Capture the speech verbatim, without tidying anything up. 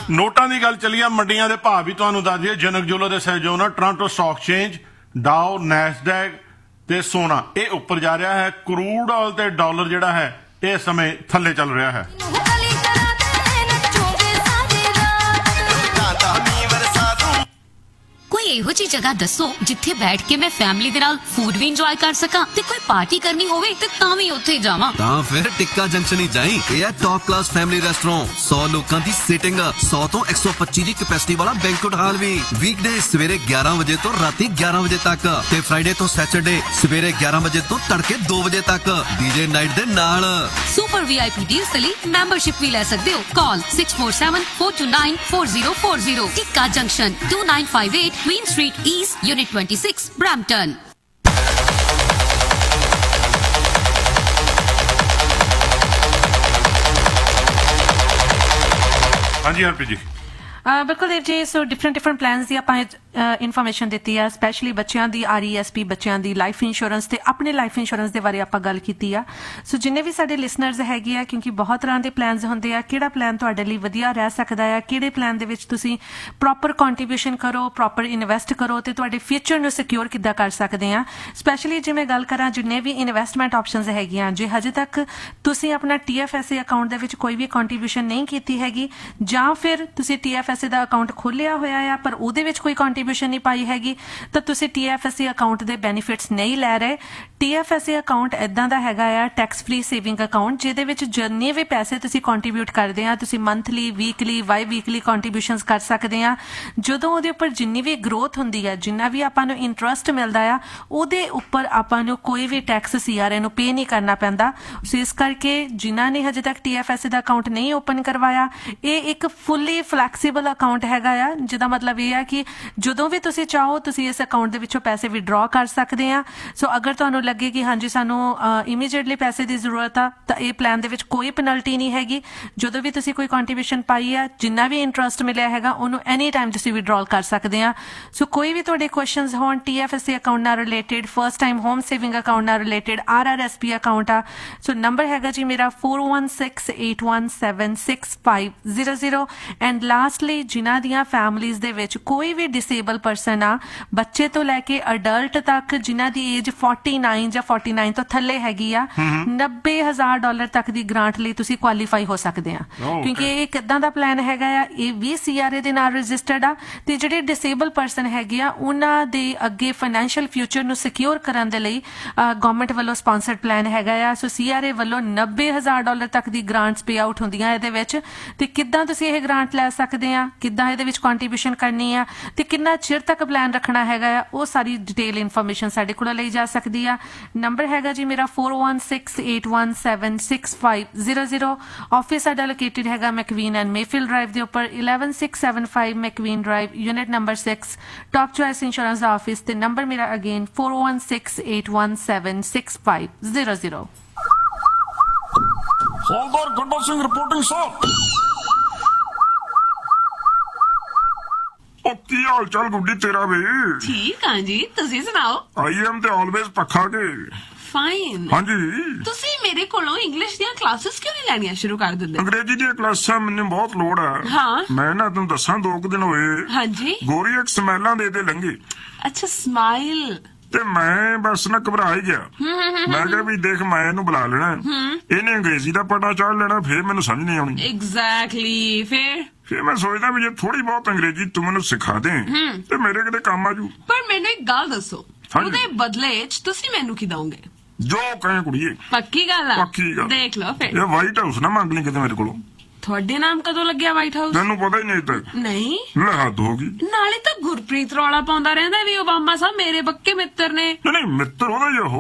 ਨੋਟਾਂ ਦੀ ਗੱਲ ਚੱਲੀ ਆ, ਮੰਡੀਆਂ ਦੇ ਭਾਅ ਵੀ ਤੁਹਾਨੂੰ ਦੱਸ ਦਈਏ। ਜਨਕ ਜੁਲਰ ਦੇ ਸਹਿਯੋਗ ਨਾਲ ਟੋਰਾਂਟੋ ਸਟਾਕ ਐਕਸਚੇਂਜ, ਡਾਓ, ਨੈਸਡੈਕ ਤੇ ਸੋਨਾ ਇਹ ਉੱਪਰ ਜਾ ਰਿਹਾ ਹੈ। ਕਰੂਡ ਆਇਲ ਤੇ ਡਾਲਰ ਜਿਹੜਾ ਹੈ ਇਸ ਸਮੇਂ ਥੱਲੇ ਚੱਲ ਰਿਹਾ ਹੈ। ਕੋਈ ਇਹੋ ਜਿਹੀ ਜਗ੍ਹਾ ਦੱਸੋ ਜਿੱਥੇ ਬੈਠ ਕੇ ਮੈਂ ਫੈਮਿਲੀ ਦੇ ਨਾਲ ਫੂਡ ਵੀ ਇੰਜੋਏ ਕਰ ਸਕਾਂ ਤੇ ਕੋਈ ਪਾਰਟੀ ਕਰਨੀ ਹੋਵੇ ਤੇ ਤਾਂ ਵੀ ਉੱਥੇ ਜਾਵਾਂ। ਤਾਂ ਫਿਰ ਟਿੱਕਾ ਜੰਕਸ਼ਨ ਹੀ ਜਾਈਂ। ਇਹ ਹੈ ਟੌਪ ਕਲਾਸ ਫੈਮਿਲੀ ਰੈਸਟੋਰੈਂਟ, ਸੌ ਲੋਕਾਂ ਦੀ ਸੀਟਿੰਗ, ਸੌ ਤੋਂ ਇੱਕ ਸੌ ਪੱਚੀ ਦੀ ਕੈਪੈਸਿਟੀ ਵਾਲਾ ਬੈਂਕੁਏਟ ਹਾਲ ਵੀ। ਵੀਕਡੇ ਸਵੇਰੇ ਗਿਆਰਾਂ ਵਜੇ ਤੋਂ ਰਾਤੀ ਗਿਆਰਾਂ ਵਜੇ ਤੱਕ ਤੇ ਫਰਾਈਡੇ ਤੋਂ ਸੈਟਰਡੇ ਸਵੇਰੇ ਗਿਆਰਾਂ ਵਜੇ ਤੋਂ ਤੜਕੇ ਦੋ ਵਜੇ ਤੱਕ ਡੀਜੇ ਨਾਈਟ ਦੇ ਨਾਲ। ਸੁਪਰ ਵੀਆਈਪੀ ਡੀਲਸ ਲਈ ਮੈਂਬਰਸ਼ਿਪ ਵੀ ਲੈ ਸਕਦੇ ਹੋ। ਕਾਲ six four seven four two nine four zero four zero. Tikka junction to nine five eight Queen Street East, Unit twenty-six, Brampton. हाँ जी हरप्रीत जी। ਬਿਲਕੁਲ ਦੇਵ ਜੀ। ਸੋ ਡਿਫਰੈਂਟ ਡਿਫਰੈਂਟ ਪਲਾਨਸ ਦੀ ਆਪਾਂ information ਦਿੱਤੀ ਆ, ਸਪੈਸ਼ਲੀ ਬੱਚਿਆਂ ਦੀ ਆਰ ਈ ਐਸ ਪੀ, ਬੱਚਿਆਂ ਦੀ life insurance ਤੇ ਆਪਣੇ life insurance ਦੇ ਬਾਰੇ ਆਪਾਂ ਗੱਲ ਕੀਤੀ ਆ। ਸੋ ਜਿੰਨੇ ਵੀ ਸਾਡੇ ਲਿਸਨਰਸ ਹੈਗੇ ਆ, ਕਿਉਂਕਿ ਬਹੁਤ ਤਰ੍ਹਾਂ ਦੇ ਪਲਾਨਸ ਹੁੰਦੇ ਆ, ਕਿਹੜਾ ਪਲਾਨ ਤੁਹਾਡੇ ਲਈ ਵਧੀਆ ਰਹਿ ਸਕਦਾ ਆ, ਕਿਹੜੇ ਪਲਾਨ ਦੇ ਵਿੱਚ ਤੁਸੀਂ ਪ੍ਰੋਪਰ ਕੰਟਰੀਬਿਊਸ਼ਨ ਕਰੋ, ਪ੍ਰੋਪਰ ਇਨਵੈਸਟ ਕਰੋ ਤੇ ਤੁਹਾਡੇ ਫਿਊਚਰ ਨੂੰ ਸਿਕਿਉਰ ਕਿੱਦਾਂ ਕਰ ਸਕਦੇ ਆ। ਸਪੈਸ਼ਲੀ ਜੇ ਮੈਂ ਗੱਲ ਕਰਾਂ ਜਿੰਨੇ ਵੀ ਇਨਵੈਸਟਮੈਂਟ ਆਪਸ਼ਨਸ ਹੈਗੀਆਂ, ਜੇ ਹਜੇ ਤੱਕ ਤੁਸੀਂ ਆਪਣਾ T F S A account ਦੇ ਵਿੱਚ ਕੋਈ ਵੀ ਕੰਟਰੀਬਿਊਸ਼ਨ ਨਹੀਂ ਕੀਤੀ ਹੈਗੀ, ਜਾਂ ਫਿਰ ਤੁਸੀਂ T F S A the account ਖੋਲਿਆ ਹੋਇਆ ਆ ਪਰ ਉਹਦੇ ਵਿੱਚ ਕੋਈ ਕੰਟਰੀਬਿਊਸ਼ਨ ਨਹੀਂ ਪਾਈ ਹੈਗੀ, ਤਾਂ ਤੁਸੀਂ T F S A account ਦੇ ਬੈਨੀਫਿਟਸ ਨਹੀਂ ਲੈ ਰਹੇ। T F S A account ਇਦਾਂ ਦਾ ਹੈਗਾ ਆ ਟੈਕਸ ਫ੍ਰੀ ਸੇਵਿੰਗ ਅਕਾਊਂਟ, ਜਿਹਦੇ ਵਿੱਚ ਜਿੰਨੇ ਵੀ ਪੈਸੇ ਤੁਸੀਂ ਕੰਟਰੀਬਿਊਟ ਕਰਦੇ ਆ, ਤੁਸੀਂ monthly, weekly, Y weekly contributions ਕਰ ਸਕਦੇ ਆ। ਜਦੋਂ ਉਹਦੇ ਉੱਪਰ ਜਿੰਨੀ ਵੀ ਗਰੋਥ ਹੁੰਦੀ ਆ, ਜਿੰਨਾ ਵੀ ਆਪਾਂ ਨੂੰ ਇੰਟਰਸਟ ਮਿਲਦਾ ਆ, ਉਹਦੇ ਉੱਪਰ ਆਪਾਂ ਨੂੰ ਕੋਈ ਵੀ ਟੈਕਸ ਸੀ ਆਰ ਏ ਨੂੰ ਪੇ ਨਹੀਂ ਕਰਨਾ ਪੈਂਦਾ। ਸੋ ਇਸ ਕਰਕੇ ਜਿਨ੍ਹਾਂ ਨੇ ਹਜੇ ਤੱਕ T F S A the account ਨਹੀਂ ਓਪਨ ਕਰਵਾਇਆ, ਇਹ ਇੱਕ ਫੁੱਲੀ ਫਲੈਕਸੀਬਲ ਅਕਾਊਂਟ ਹੈਗਾ ਆ, ਜਿਹਦਾ ਮਤਲਬ ਇਹ ਆ ਕਿ ਜਦੋਂ ਵੀ ਤੁਸੀਂ ਚਾਹੋ ਤੁਸੀਂ ਇਸ ਅਕਾਊਂਟ ਦੇ ਵਿੱਚੋਂ ਪੈਸੇ ਵਿਡਰਾਅ ਕਰ ਸਕਦੇ ਆ। ਸੋ ਅਗਰ ਤੁਹਾਨੂੰ ਲੱਗੇ ਕਿ ਹਾਂਜੀ ਸਾਨੂੰ ਇਮੀਡੀਏਟਲੀ ਪੈਸੇ ਦੀ ਜ਼ਰੂਰਤ ਆ, ਤਾਂ ਇਹ ਪਲਾਨ ਦੇ ਵਿੱਚ ਕੋਈ ਪੈਨਲਟੀ ਨਹੀਂ ਹੈਗੀ। ਜਦੋਂ ਵੀ ਤੁਸੀਂ ਕੋਈ ਕੰਟਰੀਬਿਊਸ਼ਨ ਪਾਈ ਆ, ਜਿੰਨਾ ਵੀ ਇੰਟਰਸਟ ਮਿਲਿਆ ਹੈਗਾ, ਉਹਨੂੰ ਐਨੀ ਟਾਈਮ ਤੁਸੀਂ ਵਿਡਰਾਅ ਕਰ ਸਕਦੇ ਆ। ਸੋ ਕੋਈ ਵੀ ਤੁਹਾਡੇ ਕੁਐਸਚਨਸ ਹੋਣ T F S A account ਨਾਲ related, first time home saving account ਨਾਲ related, R R S P account ਆ, ਸੋ ਨੰਬਰ ਹੈਗਾ ਜੀ ਮੇਰਾ four one six eight one seven six five zero zero. And lastly ਜਿਨ੍ਹਾਂ ਦੀਆਂ families ਦੇ ਵਿੱਚ ਕੋਈ ਵੀ ਡਿਸੇਬਲ ਪਰਸਨ ਆ, ਬੱਚੇ ਤੋਂ ਲੈ ਕੇ ਅਡਲਟ ਤੱਕ, ਜਿਨ੍ਹਾਂ ਦੀ ਏਜ ਫੋਰਟੀ ਨਾਈਨ ਜਾਂ ਫੋਰਟੀ ਨਾਈਨ ਤੋਂ ਥੱਲੇ ਹੈਗੀ ਆ, ਨੱਬੇ ਹਜ਼ਾਰ ਡਾਲਰ ਤੱਕ ਦੀ ਗ੍ਰਾਂਟ ਲਈ ਤੁਸੀਂ ਕੁਆਲੀਫਾਈ ਹੋ ਸਕਦੇ ਆ। ਕਿਉਂਕਿ ਇਹ ਕਿੱਦਾਂ ਦਾ ਪਲਾਨ ਹੈਗਾ ਆ, ਇਹ ਵੀ ਸੀ ਆਰ ਏ ਦੇ ਨਾਲ ਰਜਿਸਟਰਡ ਆ ਤੇ ਜਿਹੜੇ ਡਿਸੇਬਲ ਪਰਸਨ ਹੈਗੇ ਆ, ਉਹਨਾਂ ਦੇ ਅੱਗੇ ਫਾਈਨੈਂਸ਼ੀਅਲ ਫਿਊਚਰ ਨੂੰ ਸਿਕਿਉਰ ਕਰਨ ਦੇ ਲਈ ਗਵਰਨਮੈਂਟ ਵੱਲੋਂ ਸਪਾਂਸਰਡ ਪਲਾਨ ਹੈਗਾ ਆ। ਸੋ ਸੀ ਆਰ ਏ ਵੱਲੋਂ ਨੱਬੇ ਹਜ਼ਾਰ ਡਾਲਰ ਤੱਕ ਦੀ ਗ੍ਰਾਂਟਸ ਪੇ ਆਊਟ ਹੁੰਦੀਆਂ ਇਹਦੇ ਵਿੱਚ, ਤੇ ਕਿੱਦਾਂ ਤੁਸੀਂ ਇਹ ਗ੍ਰਾਂਟ ਲੈ ਸਕਦੇ ਆ, ਕਿੱਦਾਂ ਇਹਦੇ ਵਿੱਚ ਕੰਟਰੀਬਿਊਸ਼ਨ ਕਰਨੀ ਆ ਤੇ ਕਿੰਨਾ ਚਿਰ ਤੱਕ ਪਲਾਨ ਰੱਖਣਾ ਹੈਗਾ ਆ, ਉਹ ਸਾਰੀ ਡਿਟੇਲ ਇਨਫੋਰਮੇਸ਼ਨ ਸਾਡੇ ਕੋਲ ਲਈ ਜਾ ਸਕਦੀ ਆ। ਨੰਬਰ ਹੈਗਾ ਜੀ ਮੇਰਾ four one six eight one seven six five zero zero. Office ਸਾਡਾ ਲੋਕੇਟਡ ਹੈਗਾ ਮੈਕਵੀਨ ਐਂਡ ਮੇਫੀਲਡ ਡਰਾਈਵ ਦੇ ਉੱਪਰ, eleven six seven five ਮੈਕਵੀਨ drive, unit number six, top choice insurance ਦਾ ਆਫਿਸ। ਤੇ ਨੰਬਰ ਮੇਰਾ again four one six eight one seven six five zero zero. ਹੌਲਦਾਰ Ganda Singh reporting sir. ਉਹ ਕੀ ਹਾਲ ਚਾਲ ਗੁੱਡੀ ਤੇਰਾ ਵੇ? ਠੀਕ ਹਾਂ ਜੀ, ਤੁਸੀਂ ਸੁਣਾਓ? ਆਈ ਐਮ ਤੇ ਆਲਵੇਜ਼ ਪੱਖਾ ਕੇ। ਫਾਈਨ। ਹਾਂਜੀ। ਤੁਸੀਂ ਮੇਰੇ ਕੋਲੋਂ ਇੰਗਲਿਸ਼ ਦੀਆਂ ਕਲਾਸਿਸ ਕਿਉਂ ਨਹੀਂ ਲੈਣੀਆਂ ਸ਼ੁਰੂ ਕਰ ਦਿੰਦੇ? ਅੰਗਰੇਜ਼ੀ ਦੀਆਂ ਕਲਾਸਾਂ ਮੈਨੂੰ ਬਹੁਤ ਲੋੜ ਆ। ਹਾਂ। ਮੈਂ ਨਾ ਤੈਨੂੰ ਦੱਸਾਂ, ਦੋ ਕੁ ਦਿਨ ਹੋਏ ਹਾਂਜੀ ਗੋਰੀ ਇੱਕ ਸਮੈਲਾਂ ਦੇ ਦੇ ਲੰਘੀ। ਅੱਛਾ, ਸਮਾਈਲ। ਤੇ ਮੈਂ ਬਸ ਨਾ ਘਬਰਾ ਹੀ ਗਿਆ। ਮੈਂ ਕਿਹਾ ਵੀ ਦੇਖ, ਮੈਂ ਇਹਨੂੰ ਬੁਲਾ ਲੈਣਾ, ਇਹਨੇ ਅੰਗਰੇਜ਼ੀ ਦਾ ਪਤਾ ਚਾੜ ਲੈਣਾ, ਫੇਰ ਮੈਨੂੰ ਸਮਝ ਨਹੀਂ ਆਉਣੀ। ਐਗਜ਼ੈਕਟਲੀ। ਫਿਰ ਫਿਰ ਮੈਂ ਸੋਚਦਾ ਵੀ ਜੇ ਥੋੜੀ ਬਹੁਤ ਅੰਗਰੇਜ਼ੀ ਤੂੰ ਮੈਨੂੰ ਸਿਖਾ ਦੇ ਤੇ ਮੇਰੇ ਕਿਤੇ ਕੰਮ ਆਜੂ। ਪਰ ਮੈਨੂੰ ਇੱਕ ਗੱਲ ਦੱਸੋ, ਉਹਦੇ ਬਦਲੇ ਚ ਤੁਸੀਂ ਮੈਨੂੰ ਕੀ ਦਓਗੇ? ਜੋ ਕਹੇ ਕੁੜੀਏ। ਪੱਕੀ ਗੱਲ ਆ? ਪੱਕੀ ਗੱਲ। ਦੇਖ ਲਓ ਫਿਰ। ਇਹ ਵਾਈਟ ਹਾਊਸ ਨਾ ਮੰਗ ਲਈ ਕਿਤੇ ਮੇਰੇ ਕੋਲੋਂ। ਤੁਹਾਡੇ ਨਾਮ ਕਦੋਂ ਲੱਗਿਆ ਵਾਈਟ ਹਾਊਸ? ਤੈਨੂੰ ਪਤਾ ਹੀ ਨਹੀਂ ਤੱਕ। ਨਹੀਂ। ਲੈ ਹੱਦ ਹੋ ਗਈ। ਨਾਲੇ ਤਾਂ ਗੁਰਪ੍ਰੀਤ ਰੌਲਾ ਪਾਉਂਦਾ ਰਹਿੰਦਾ ਵੀ ਓਬਾਮਾ ਸਾਹਿਬ ਮੇਰੇ ਬੱਕੇ ਮਿੱਤਰ ਨੇ। ਨਹੀਂ ਮਿੱਤਰ ਉਹਦਾ ਹੀ